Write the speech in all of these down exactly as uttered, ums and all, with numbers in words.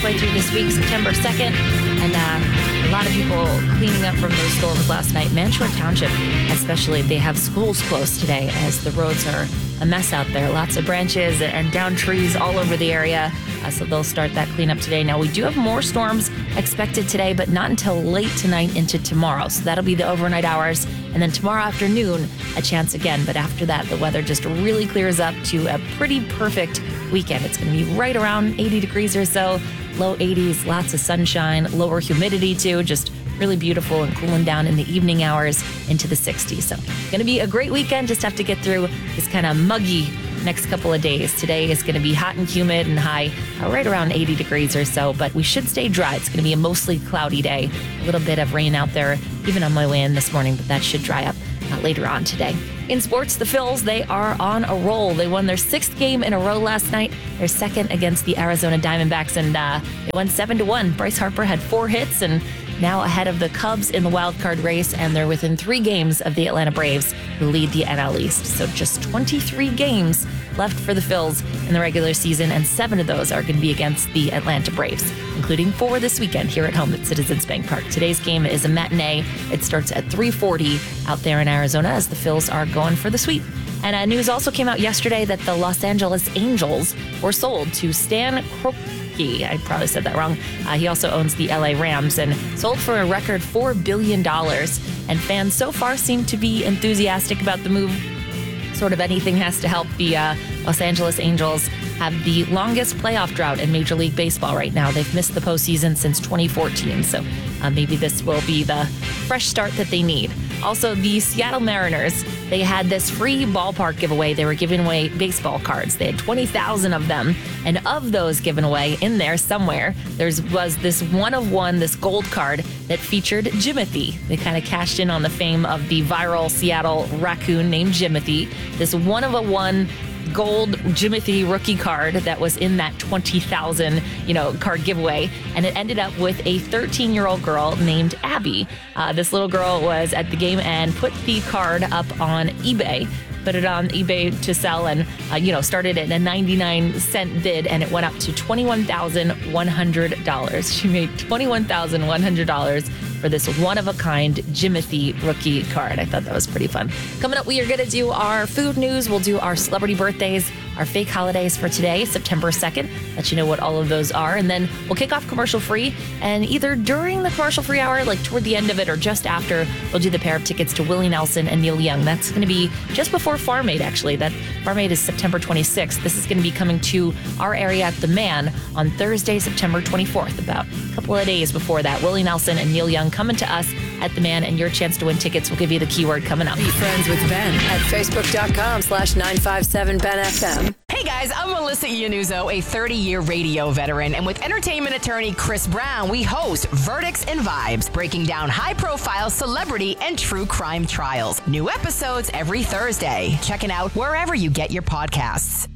halfway through this week, September second, and uh, a lot of people cleaning up from those storms last night. Mantua Township, especially, they have schools closed today as the roads are a mess out there. Lots of branches and down trees all over the area, uh, so they'll start that cleanup today. Now, we do have more storms expected today, but not until late tonight into tomorrow, so that'll be the overnight hours, and then tomorrow afternoon, a chance again. But after that, the weather just really clears up to a pretty perfect weekend. It's going to be right around eighty degrees or so, low eighties, lots of sunshine, lower humidity too, just really beautiful and cooling down in the evening hours into the sixties. So going to be a great weekend. Just have to get through this kind of muggy next couple of days. Today is going to be hot and humid and high uh, right around eighty degrees or so, but we should stay dry. It's going to be a mostly cloudy day. A little bit of rain out there, even on my way in this morning, but that should dry up uh, later on today. In sports, the Phils, they are on a roll. They won their sixth game in a row last night. Their second against the Arizona Diamondbacks, and uh, they won seven to one. Bryce Harper had four hits and now ahead of the Cubs in the wild card race, and they're within three games of the Atlanta Braves, who lead the N L East. So just twenty-three games left for the Phils in the regular season, and seven of those are going to be against the Atlanta Braves, including four this weekend here at home at Citizens Bank Park. Today's game is a matinee. It starts at three forty out there in Arizona as the Phils are going for the sweep. And uh, news also came out yesterday that the Los Angeles Angels were sold to Stan Kroenke. I probably said that wrong. Uh, he also owns the L A Rams and sold for a record four billion dollars. And fans so far seem to be enthusiastic about the move. Sort of anything has to help. The uh, Los Angeles Angels have the longest playoff drought in Major League Baseball right now. They've missed the postseason since twenty fourteen, so uh, maybe this will be the fresh start that they need. Also, the Seattle Mariners, they had this free ballpark giveaway. They were giving away baseball cards. They had twenty thousand of them, and of those given away, in there somewhere, there was this one-of-one, this gold card that featured Jimothy. They kind of cashed in on the fame of the viral Seattle raccoon named Jimothy. This one-of-a-one gold Jimothy rookie card that was in that twenty thousand, you know, card giveaway. And it ended up with a thirteen-year-old girl named Abby. Uh, this little girl was at the game and put the card up on eBay. Put it on eBay to sell, and uh, you know, started at a ninety-nine cent bid, and it went up to twenty-one thousand one hundred dollars. She made twenty-one thousand one hundred dollars for this one-of-a-kind Jimothy rookie card. I thought that was pretty fun. Coming up, we are going to do our food news. We'll do our celebrity birthdays, our fake holidays for today, September second. Let you know what all of those are. And then we'll kick off commercial-free. And either during the commercial-free hour, like toward the end of it, or just after, we'll do the pair of tickets to Willie Nelson and Neil Young. That's going to be just before Farm Aid, actually. That Farm Aid is September twenty-sixth. This is going to be coming to our area at The Man on Thursday, September twenty-fourth. About a couple of days before that, Willie Nelson and Neil Young coming to us at The Man, and your chance to win tickets. We'll give you the keyword coming up. Be friends with Ben at facebook.com slash 957 Ben FM. Hey guys, I'm Melissa Iannuzzo, a thirty-year radio veteran, and with entertainment attorney Chris Brown, we host Verdicts and Vibes, breaking down high-profile celebrity and true crime trials. New episodes every Thursday. Check it out wherever you get your podcasts.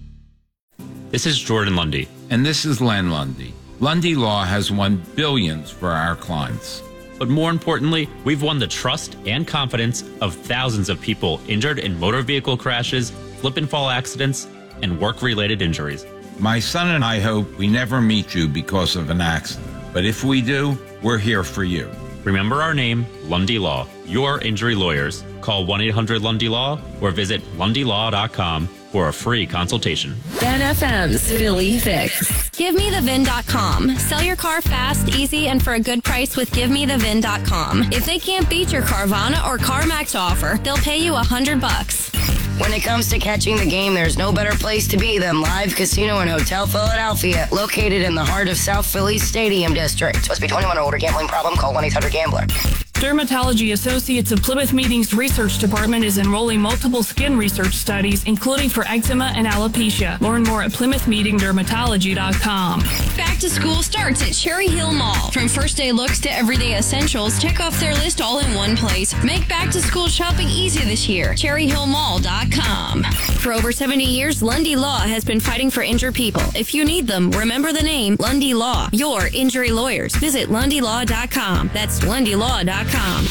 This is Jordan Lundy. And this is Len Lundy. Lundy Law has won billions for our clients. But more importantly, we've won the trust and confidence of thousands of people injured in motor vehicle crashes, slip and fall accidents, and work-related injuries. My son and I hope we never meet you because of an accident. But if we do, we're here for you. Remember our name, Lundy Law, your injury lawyers. Call one eight hundred Lundy Law or visit lundy law dot com for a free consultation. Ben F M's Philly Fix. give me the vin dot com. Sell your car fast, easy, and for a good price with give me the vin dot com. If they can't beat your Carvana or CarMax offer, they'll pay you a hundred bucks. When it comes to catching the game, there's no better place to be than Live Casino and Hotel Philadelphia, located in the heart of South Philly's Stadium District. Must be twenty-one or older. Gambling problem? Call one eight hundred gambler. Dermatology Associates of Plymouth Meeting's research department is enrolling multiple skin research studies, including for eczema and alopecia. Learn more at plymouth meeting dermatology dot com. Back to school starts at Cherry Hill Mall. From first day looks to everyday essentials, check off their list all in one place. Make back to school shopping easy this year. cherry hill mall dot com. For over seventy years, Lundy Law has been fighting for injured people. If you need them, remember the name Lundy Law, your injury lawyers. Visit lundy law dot com. That's lundy law dot com.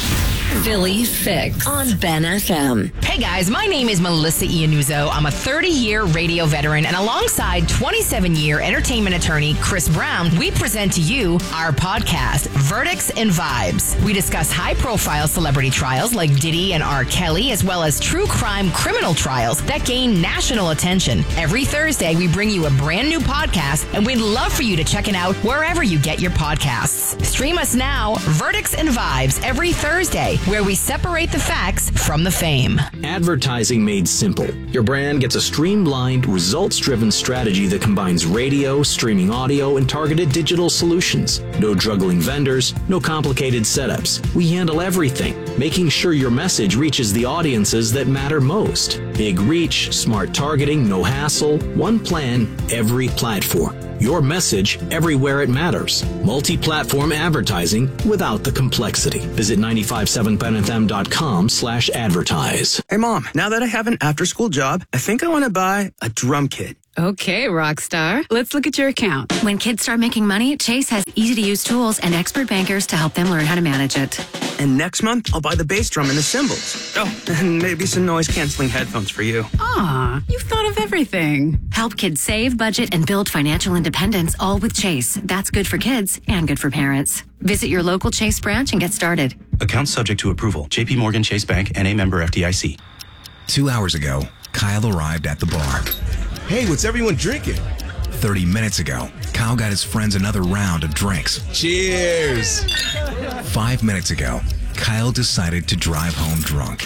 Philly Fix on Ben F M. Hey guys, my name is Melissa Iannuzzo. I'm a thirty-year radio veteran, and alongside twenty-seven-year entertainment attorney Chris Brown, we present to you our podcast, Verdicts and Vibes. We discuss high-profile celebrity trials like Diddy and R. Kelly, as well as true crime criminal trials that gain national attention. Every Thursday, we bring you a brand new podcast, and we'd love for you to check it out wherever you get your podcasts. Stream us now, Verdicts and Vibes, every Thursday, where we separate the facts from the fame. Advertising made simple. Your brand gets a streamlined, results-driven strategy that combines radio, streaming audio, and targeted digital solutions. No juggling vendors, no complicated setups. We handle everything, making sure your message reaches the audiences that matter most. Big reach, smart targeting, no hassle, one plan, every platform. Your message everywhere it matters. Multi-platform advertising without the complexity. Visit nine five seven ben f m dot com slash advertise. Hey, Mom, now that I have an after-school job, I think I want to buy a drum kit. Okay, Rockstar. Let's look at your account. When kids start making money, Chase has easy-to-use tools and expert bankers to help them learn how to manage it. And next month, I'll buy the bass drum and the cymbals. Oh, and maybe some noise-canceling headphones for you. Aw, you've thought of everything. Help kids save, budget, and build financial independence, all with Chase. That's good for kids and good for parents. Visit your local Chase branch and get started. Account subject to approval. J P Morgan Chase Bank, N A member F D I C. Two hours ago, Kyle arrived at the bar. Hey, what's everyone drinking? thirty minutes ago, Kyle got his friends another round of drinks. Cheers! Five minutes ago, Kyle decided to drive home drunk.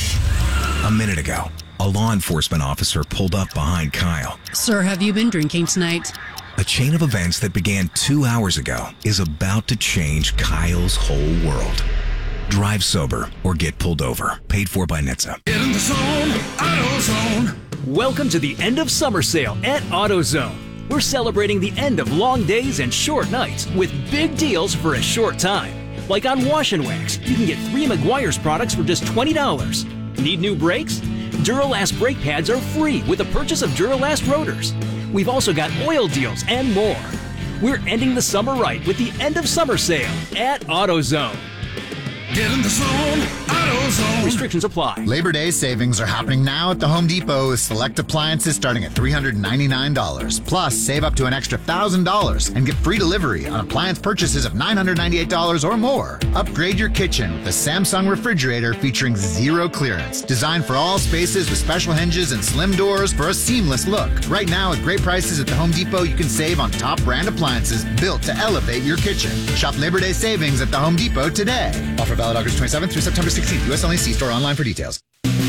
A minute ago, a law enforcement officer pulled up behind Kyle. Sir, have you been drinking tonight? A chain of events that began two hours ago is about to change Kyle's whole world. Drive sober or get pulled over. Paid for by N H T S A. Get in the zone, AutoZone. Welcome to the end of summer sale at AutoZone. We're celebrating the end of long days and short nights with big deals for a short time. Like on Wash and Wax, you can get three Meguiar's products for just twenty dollars. Need new brakes? Duralast brake pads are free with the purchase of Duralast rotors. We've also got oil deals and more. We're ending the summer right with the end of summer sale at AutoZone. Get in the zone, AutoZone. Restrictions apply. Labor Day savings are happening now at the Home Depot with select appliances starting at three hundred ninety-nine dollars. Plus, save up to an extra one thousand dollars and get free delivery on appliance purchases of nine hundred ninety-eight dollars or more. Upgrade your kitchen with the Samsung refrigerator featuring zero clearance. Designed for all spaces with special hinges and slim doors for a seamless look. Right now, at great prices at the Home Depot, you can save on top brand appliances built to elevate your kitchen. Shop Labor Day savings at the Home Depot today. Offer valid August twenty-seventh through September sixteenth. U S only. See store online for details.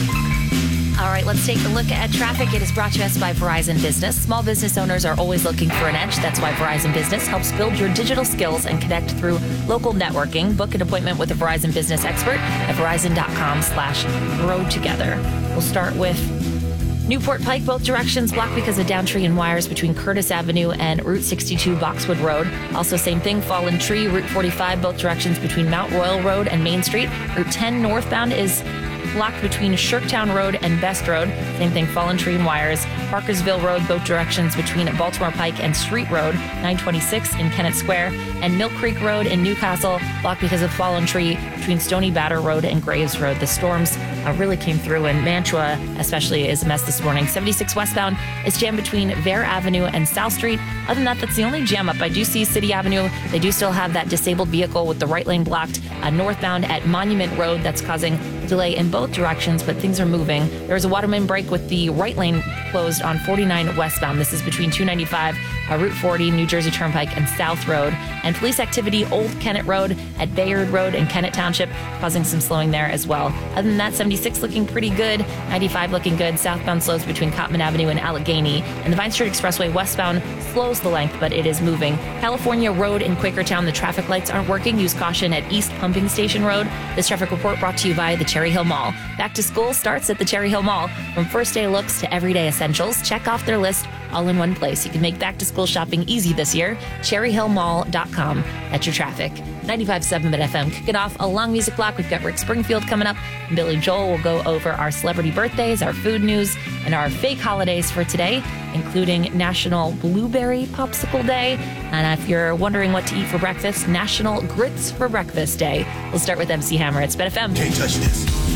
All right, let's take a look at traffic. It is brought to us by Verizon Business. Small business owners are always looking for an edge. That's why Verizon Business helps build your digital skills and connect through local networking. Book an appointment with a Verizon Business expert at verizon.com slash grow together. We'll start with Newport Pike, both directions blocked because of down tree and wires between Curtis Avenue and Route sixty-two Boxwood Road. Also, same thing, fallen tree, Route forty-five, both directions between Mount Royal Road and Main Street. Route ten northbound is blocked between Shirktown Road and Best Road. Same thing, fallen tree and wires. Parkersville Road, both directions between Baltimore Pike and Street Road. nine twenty-six in Kennett Square. And Mill Creek Road in Newcastle, blocked because of fallen tree between Stony Batter Road and Graves Road. The storms uh, really came through, and Mantua especially is a mess this morning. seventy-six westbound is jammed between Vare Avenue and South Street. Other than that, that's the only jam up. I do see City Avenue. They do still have that disabled vehicle with the right lane blocked uh, northbound at Monument Road. That's causing a delay in both directions, but things are moving. There's a Waterman break with the right lane closed on forty-nine westbound. This is between two ninety-five, uh, Route forty, New Jersey Turnpike, and South Road. And police activity, Old Kennett Road at Bayard Road in Kennett Township, causing some slowing there as well. Other than that, seventy-six looking pretty good, ninety-five looking good. Southbound slows between Cotman Avenue and Allegheny. And the Vine Street Expressway westbound slows the length, but it is moving. California Road in Quakertown, the traffic lights aren't working. Use caution at East Pumping Station Road. This traffic report brought to you by the Cherry Hill Mall. Back to school starts at the Cherry Hill Mall. From first day looks to everyday essentials, check off their list all in one place. You can make back-to-school shopping easy this year. cherry hill mall dot com. That's your traffic. ninety-five point seven Mid F M. Kicking off a long music block. We've got Rick Springfield coming up. And Billy Joel will go over our celebrity birthdays, our food news, and our fake holidays for today, including National Blueberry Popsicle Day. And if you're wondering what to eat for breakfast, National Grits for Breakfast Day. We'll start with M C Hammer. It's Mid F M. Can't touch this.